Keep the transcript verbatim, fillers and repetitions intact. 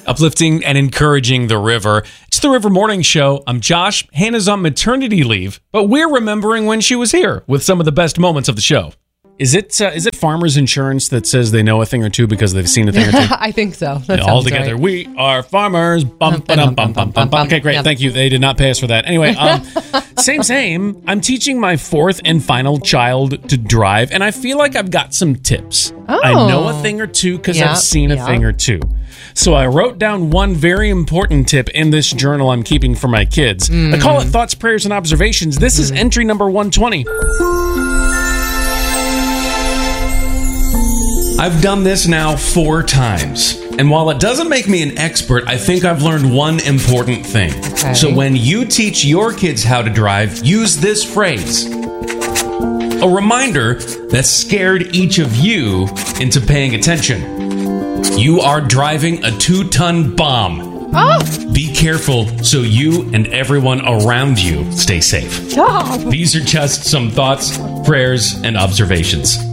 uplifting and encouraging the river. It's the River Morning Show. I'm Josh. Hannah's on maternity leave, but we're remembering when she was here with some of the best moments of the show. Is it uh, is it Farmers Insurance that says they know a thing or two because they've seen a thing or two? I think so. That all sounds together, right. we are farmers. Bum, ba-dum, bum, bum, bum, bum. Okay, great. Yep. Thank you. They did not pay us for that. Anyway, um, same, same. I'm teaching my fourth and final child to drive, and I feel like I've got some tips. Oh. I know a thing or two because Yeah, I've seen a yeah. thing or two. So I wrote down one very important tip in this journal I'm keeping for my kids. Mm. I call it Thoughts, Prayers, and Observations. This is entry number one twenty. I've done this now four times. And while it doesn't make me an expert, I think I've learned one important thing. Okay. So when you teach your kids how to drive, use this phrase. A reminder that scared each of you into paying attention. You are driving a two-ton bomb. Oh! Be careful so you and everyone around you stay safe. Stop! These are just some thoughts, prayers, and observations.